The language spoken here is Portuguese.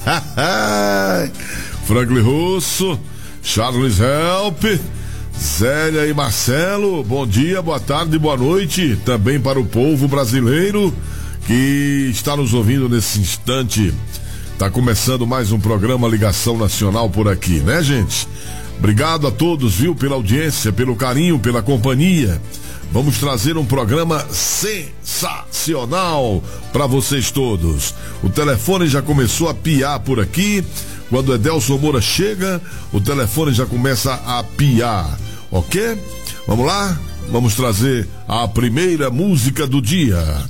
Franklin Russo, Charles Help, Zélia e Marcelo, bom dia, boa tarde, boa noite também para o povo brasileiro que está nos ouvindo nesse instante. Tá começando mais um programa Ligação Nacional por aqui, né, gente? Obrigado a todos, viu, pela audiência, pelo carinho, pela companhia. Vamos trazer um programa sensacional para vocês todos. O telefone já começou a piar por aqui. Quando Edelson Moura chega, o telefone já começa a piar, ok? Vamos lá? Vamos trazer a primeira música do dia.